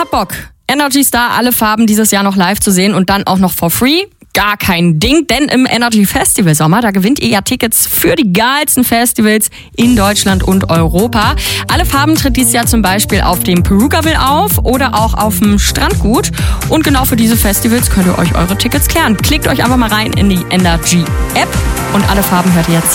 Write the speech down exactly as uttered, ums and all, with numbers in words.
habt Bock, Energy Star alle Farben dieses Jahr noch live zu sehen und dann auch noch for free? Gar kein Ding, denn im Energy Festival Sommer, da gewinnt ihr ja Tickets für die geilsten Festivals in Deutschland und Europa. Alle Farben tritt dieses Jahr zum Beispiel auf dem Perukaville auf oder auch auf dem Strandgut. Und genau für diese Festivals könnt ihr euch eure Tickets klären. Klickt euch einfach mal rein in die Energy App und Alle Farben hört ihr jetzt